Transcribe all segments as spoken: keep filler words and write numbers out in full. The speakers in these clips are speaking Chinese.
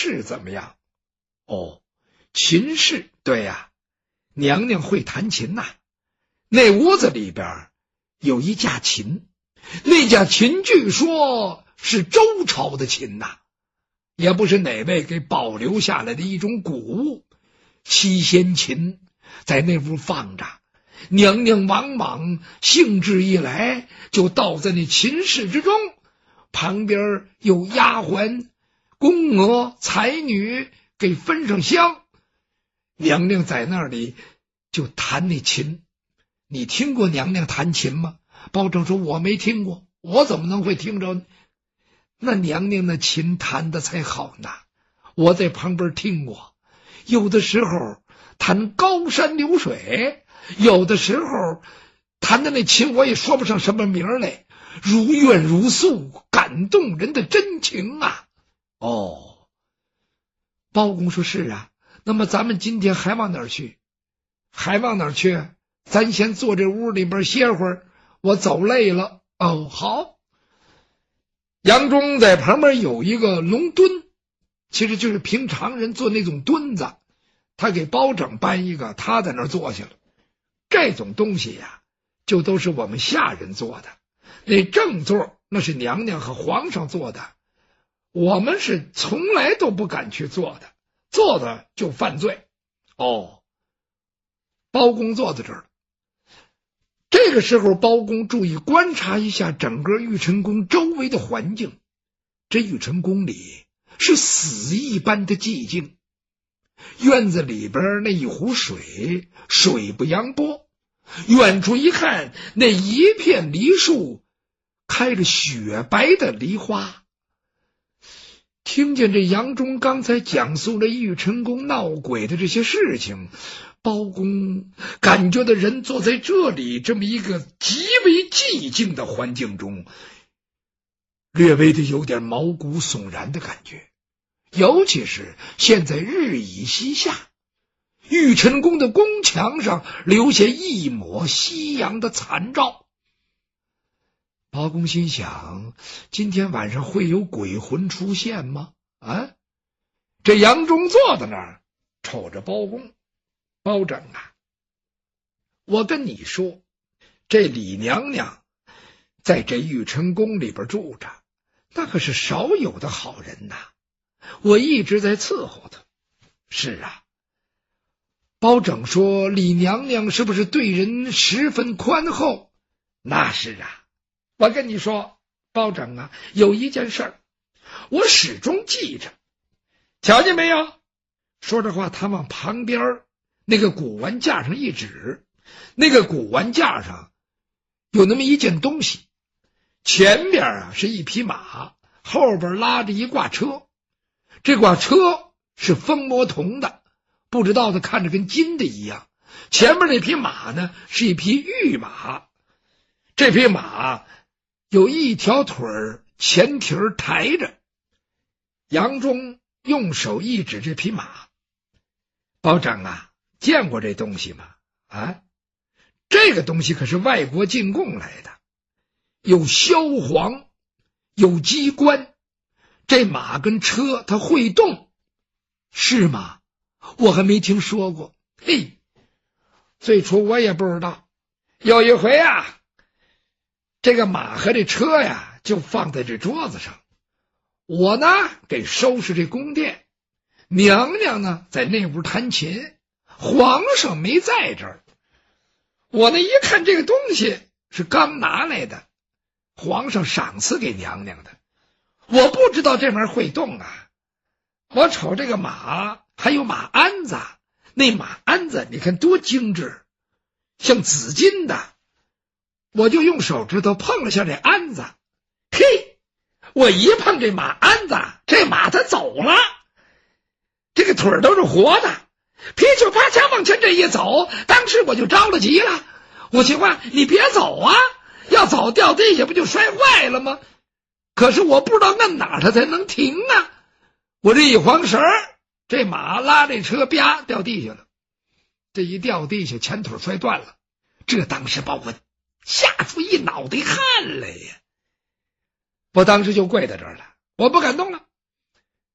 室怎么样？哦，琴室，对呀、啊，娘娘会弹琴呐、啊。那屋子里边有一架琴，那架琴据说是周朝的琴呐、啊，也不是哪位给保留下来的一种古物。七仙琴在那屋放着，娘娘往往兴致一来就倒在那琴室之中，旁边有丫鬟、宫娥、才女给分上香，娘娘在那里就弹那琴。你听过娘娘弹琴吗？包拯说我没听过，我怎么能会听着？那娘娘的琴弹的才好呢，我在旁边听过，有的时候弹高山流水，有的时候弹的那琴我也说不上什么名来，如怨如诉，感动人的真情啊。哦，包公说是啊，那么咱们今天还往哪儿去？还往哪儿去？咱先坐这屋里边歇会儿，我走累了。哦，好。杨忠在旁边有一个龙墩，其实就是平常人坐那种墩子，他给包拯搬一个，他在那儿坐下了。这种东西呀、啊，就都是我们下人做的，那正座那是娘娘和皇上做的，我们是从来都不敢去做的，做的就犯罪。哦，包公坐在这儿，这个时候包公注意观察一下整个玉成宫周围的环境，这玉成宫里是死一般的寂静，院子里边那一壶水水不扬波，远处一看，那一片梨树开着雪白的梨花。听见这杨忠刚才讲述了玉成宫闹鬼的这些事情，包公感觉到人坐在这里这么一个极为寂静的环境中，略微的有点毛骨悚然的感觉。尤其是现在日已西下，玉成宫的宫墙上留下一抹夕阳的残照。包公心想，今天晚上会有鬼魂出现吗？啊！这杨忠坐在那儿瞅着包公，包拯啊，我跟你说，这李娘娘在这玉成宫里边住着，那可是少有的好人呐，我一直在伺候她。是啊，包拯说李娘娘是不是对人十分宽厚？那是啊，我跟你说，包拯啊，有一件事儿我始终记着，瞧见没有？说着话，他往旁边那个古玩架上一指，那个古玩架上有那么一件东西，前边啊是一匹马，后边拉着一挂车，这挂车是风魔铜的，不知道的看着跟金的一样，前面那匹马呢是一匹玉马，这匹马有一条腿前蹄抬着。杨忠用手一指这匹马，包拯啊，见过这东西吗？啊，这个东西可是外国进贡来的，有萧黄，有机关，这马跟车它会动，是吗？我还没听说过。嘿，最初我也不知道。有一回啊，这个马和这车呀就放在这桌子上，我呢给收拾这宫殿，娘娘呢在那屋弹琴，皇上没在这儿。我呢一看这个东西是刚拿来的，皇上赏赐给娘娘的，我不知道这玩意儿会动啊。我瞅这个马还有马鞍子，那马鞍子你看多精致，像紫金的，我就用手指头碰了下这鞍子，嘿，我一碰这马鞍子，这马它走了，这个腿儿都是活的，噼里啪嚓往前这一走，当时我就着了急了，我心话你别走啊，要走掉地下不就摔坏了吗？可是我不知道摁哪儿它才能停啊，我这一晃神儿，这马拉这车啪掉地下了，这一掉地下前腿摔断了，这当时把我吓出一脑袋汗来呀！我当时就跪在这儿了，我不敢动了。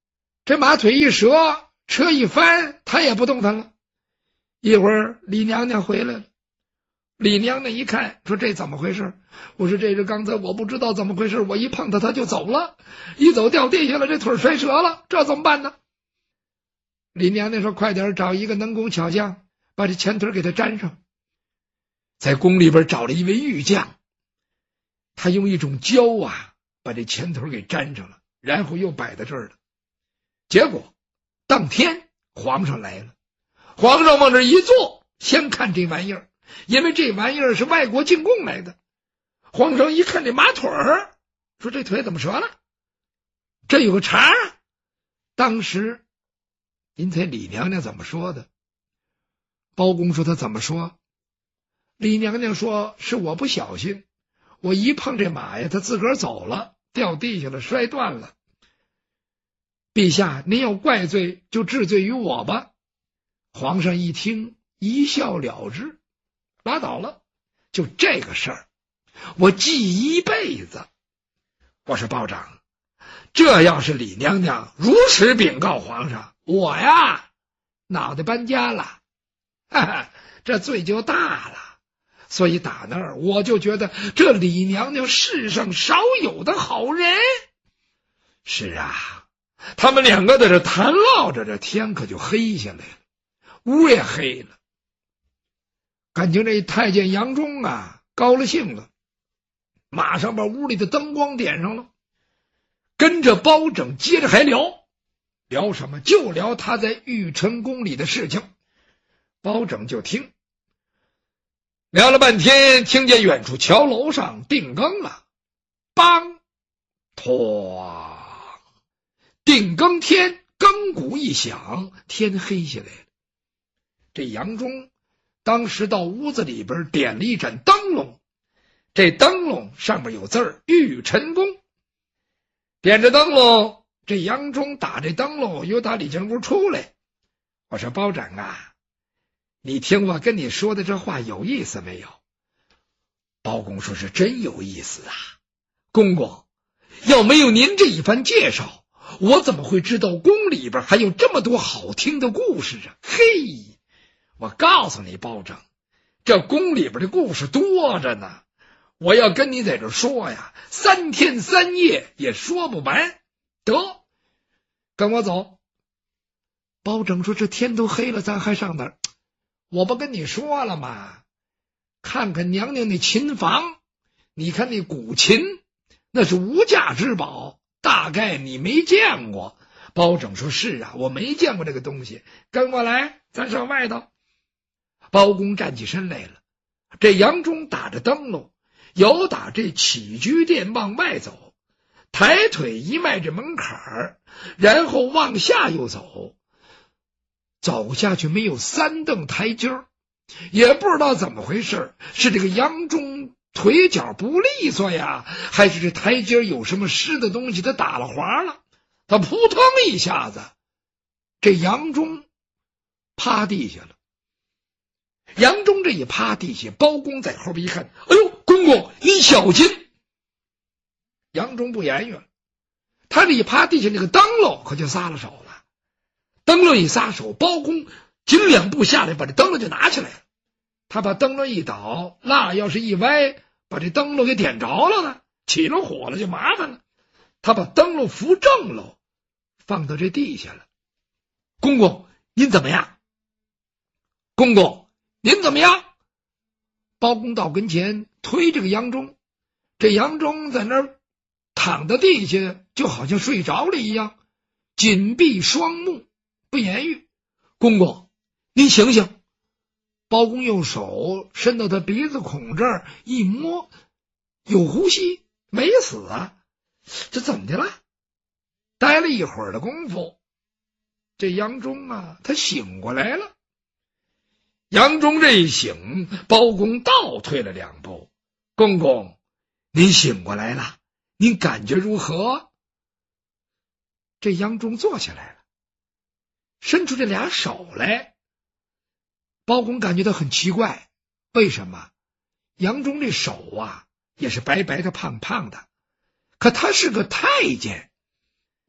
这马腿一折，车一翻，他也不动弹了。一会儿李娘娘回来了，李娘娘一看说这怎么回事？我说这是刚才我不知道怎么回事，我一碰他他就走了，一走掉地下了，这腿摔折了，这怎么办呢？李娘娘说快点找一个能工巧匠把这前腿给他粘上。在宫里边找了一位玉匠，他用一种胶啊把这前腿给粘上了，然后又摆在这儿了。结果当天皇上来了，皇上往这一坐，先看这玩意儿，因为这玩意儿是外国进贡来的。皇上一看这马腿儿，说这腿怎么折了？这有个茬。当时您猜李娘娘怎么说的？包公说他怎么说？李娘娘说是我不小心，我一碰这马呀，他自个儿走了，掉地下了，摔断了。陛下，您要怪罪就治罪于我吧。皇上一听一笑了之，拉倒了，就这个事儿我记一辈子。我说包拯，这要是李娘娘如实禀告皇上，我呀脑袋搬家了，哈哈，这罪就大了。所以打那儿我就觉得这李娘娘世上少有的好人。是啊，他们两个在这谈唠着，这天可就黑下来了，屋也黑了。感情这太监杨忠啊高了兴了，马上把屋里的灯光点上了，跟着包拯接着还聊。聊什么？就聊他在玉晨宫里的事情。包拯就听，聊了半天，听见远处桥楼上定更了，梆托，定更天，更鼓一响，天黑下来了。这杨忠当时到屋子里边点了一盏灯笼，这灯笼上面有字儿玉晨宫。点着灯笼，这杨忠打这灯笼又打里间屋出来。我说包拯啊，你听我跟你说的这话有意思没有？包公说是真有意思啊，公公，要没有您这一番介绍，我怎么会知道宫里边还有这么多好听的故事啊？嘿，我告诉你包拯，这宫里边的故事多着呢，我要跟你在这说呀，三天三夜也说不完。得，跟我走。包拯说这天都黑了，咱还上哪儿？我不跟你说了吗？看看娘娘那琴房，你看那古琴，那是无价之宝，大概你没见过。包拯说是啊，我没见过这个东西，跟我来，咱上外头。包公站起身来了，这杨忠打着灯笼，由打这起居殿往外走，抬腿一迈这门槛儿，然后往下又走，走下去没有三蹬台阶儿，也不知道怎么回事，是这个杨忠腿脚不利索呀，还是这台阶有什么湿的东西他打了滑了，他扑腾一下子，这杨忠趴地下了。杨忠这一趴地下，包公在后边一看，哎呦，公公你小心。杨忠不言语了，他这一趴地下那个灯笼可就撒了手了。灯笼一撒手，包公紧两步下来，把这灯笼就拿起来了。他把灯笼一倒，蜡要是一歪，把这灯笼给点着了呢，起了火了就麻烦了。他把灯笼扶正了，放到这地下了。公公您怎么样？公公您怎么样？包公到跟前推这个杨忠，这杨忠在那儿躺在地下，就好像睡着了一样，紧闭双目不言语。公公您醒醒。包公用手伸到他鼻子孔这儿一摸，有呼吸，没死啊，这怎么的了？待了一会儿的功夫，这杨忠啊他醒过来了。杨忠这一醒，包公倒退了两步。公公您醒过来了，您感觉如何？这杨忠坐下来了，伸出这俩手来。包公感觉到很奇怪，为什么？杨忠这手啊也是白白的胖胖的，可他是个太监，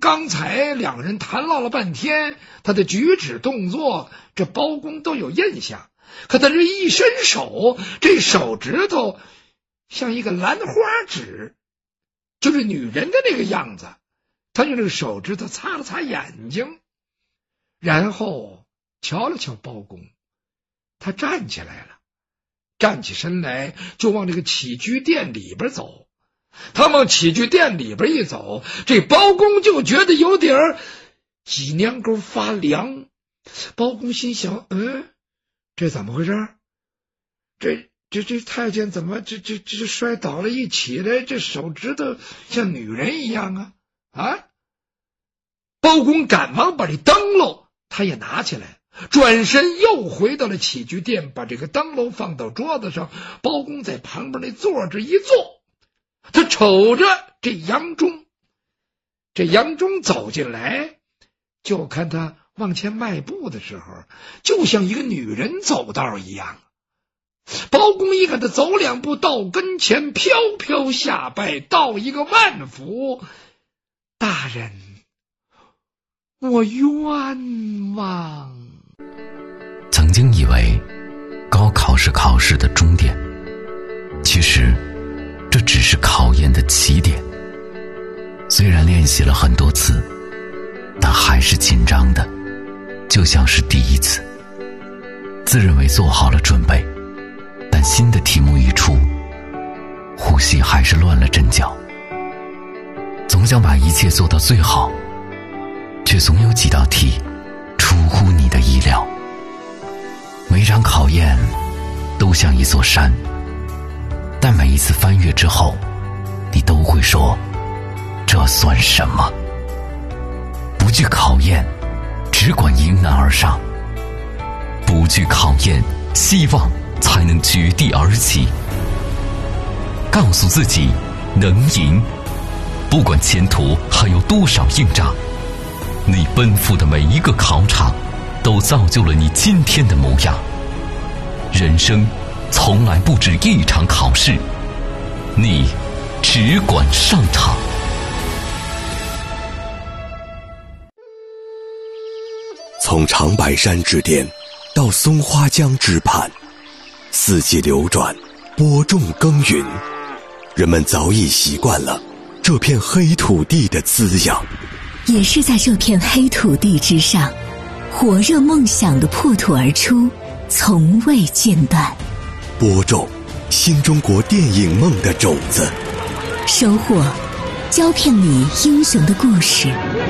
刚才两人谈唠了半天，他的举止动作，这包公都有印象。可他这一伸手，这手指头像一个兰花指，就是女人的那个样子。他用这个手指头擦了擦眼睛，然后瞧了瞧包公，他站起来了，站起身来就往这个起居殿里边走。他往起居殿里边一走，这包公就觉得有点脊梁沟发凉。包公心想，嗯，这怎么回事？这这这太监怎么这这这摔倒了，一起来这手指头像女人一样啊啊！包公赶忙把这灯笼他也拿起来，转身又回到了起居殿，把这个灯笼放到桌子上。包公在旁边那座着一坐，他瞅着这杨忠，这杨忠走进来，就看他往前迈步的时候，就像一个女人走道一样。包公一看他走两步到跟前，飘飘下拜，道一个万福：大人，我冤枉。 曾经以为高考是考试的终点，其实这只是考验的起点。虽然练习了很多次，但还是紧张的，就像是第一次。自认为做好了准备，但新的题目一出，呼吸还是乱了阵脚。总想把一切做到最好，却总有几道题出乎你的意料。每场考验都像一座山，但每一次翻越之后，你都会说，这算什么？不惧考验，只管迎难而上。不惧考验，希望才能绝地而起。告诉自己能赢，不管前途还有多少硬仗，你奔赴的每一个考场都造就了你今天的模样。人生从来不止一场考试，你只管上场。 从长白山之巅到松花江之畔，四季流转，播种耕耘，人们早已习惯了这片黑土地的滋养。 也是在这片黑土地之上，火热梦想的破土而出，从未间断。 播种新中国电影梦的种子， 收获胶片里英雄的故事。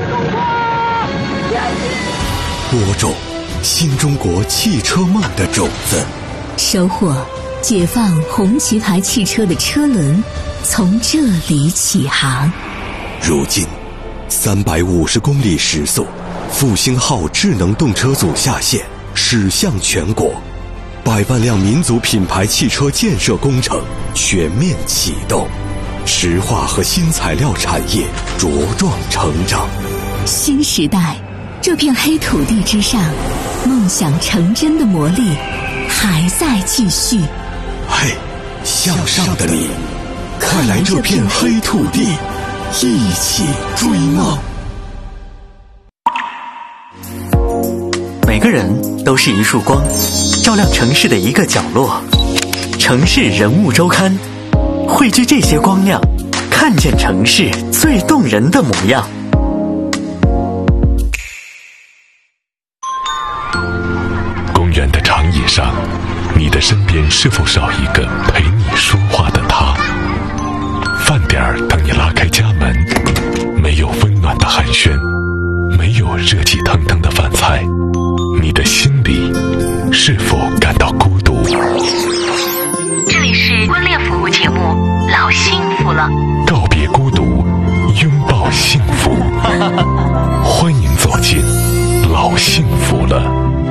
播种新中国汽车梦的种子， 收获解放红旗牌汽车的车轮从这里起航。 如今三百五十公里时速，复兴号智能动车组下线，驶向全国，百万辆民族品牌汽车建设工程全面启动，石化和新材料产业茁壮成长。 新时代，这片黑土地之上，梦想成真的魔力还在继续。 嘿，向上的你，快来这片黑土地，一起追梦。 每个人都是一束光，照亮城市的一个角落。城市人物周刊，汇聚这些光亮，看见城市最动人的模样。 公园的长椅上，你的身边是否少一个陪你说话的他？饭点儿等你拉开家门，没有温暖的寒暄，没有热气腾腾的饭菜，你的心里是否感到孤独？ 这里是婚恋服务节目《老幸福了》， 告别孤独，拥抱幸福。欢迎走进《老幸福了》。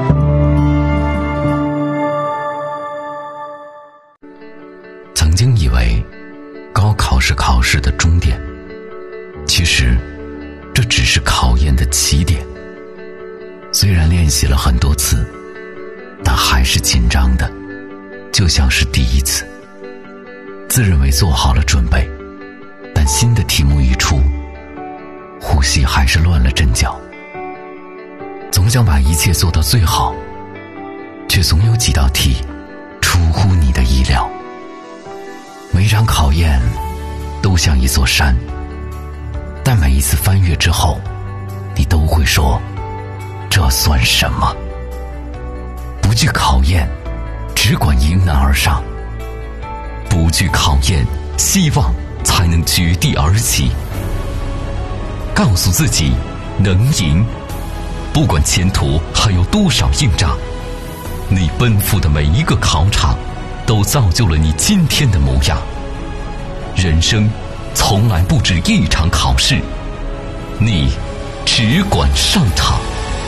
曾经以为高考是考试的终点，其实这只是考验的起点。虽然练习了很多次，但还是紧张的，就像是第一次。自认为做好了准备，但新的题目一出， 呼吸还是乱了阵脚。总想把一切做到最好，却总有几道题出乎你的意料。每场考验都像一座山，但每一次翻越之后，你都会说，这算什么？不惧考验，只管迎难而上。不惧考验，希望才能绝地而起。告诉自己能赢，不管前途还有多少硬仗，你奔赴的每一个考场都造就了你今天的模样。人生从来不止一场考试，你只管上场。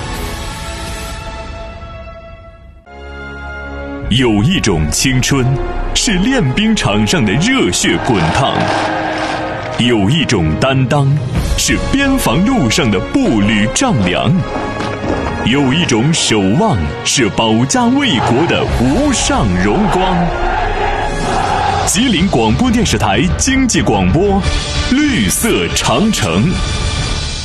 有一种青春是练兵场上的热血滚烫，有一种担当是边防路上的步履丈量，有一种守望是保家卫国的无上荣光。吉林广播电视台经济广播，绿色长城。